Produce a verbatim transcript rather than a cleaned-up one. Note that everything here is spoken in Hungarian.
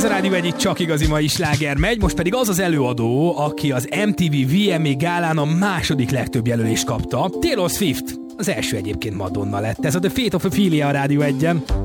Ez a Rádió egyik csak igazi mai sláger megy, most pedig az az előadó, aki az em té vé vé em á gálán a második legtöbb jelölést kapta. Taylor Swift. Az első egyébként Madonna lett. Ez a The Fate of Ophelia a Rádió egyen.